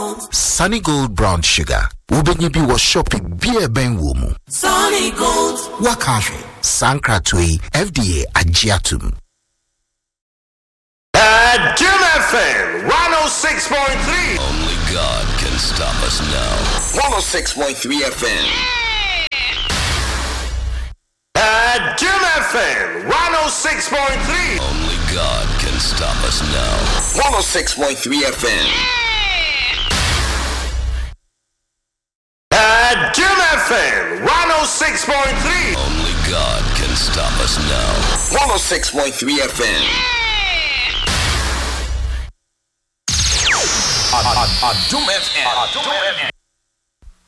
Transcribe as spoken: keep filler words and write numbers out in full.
Gold. Sunny Gold brown sugar. Ubenye bi was shopping beer ben womu. Sunny Gold. Wakafe. Sankratwe F D A Ajiatum. At Jim F M one oh six point three. Only God can stop us now. one oh six point three F M. At Jim F M one oh six point three. Only God can stop us now. one oh six point three F M. At Jim F M one oh six point three. Only God can stop us now. one oh six point three F M. At Jim F M.